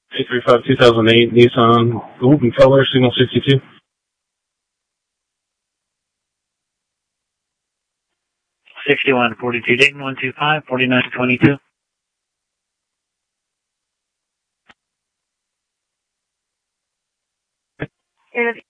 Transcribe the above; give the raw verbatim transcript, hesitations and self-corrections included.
eight three five two thousand eight Nissan Golden color, signal sixty-two. sixty-one forty-two Dayton, one two five, forty-nine twenty-two. Interview.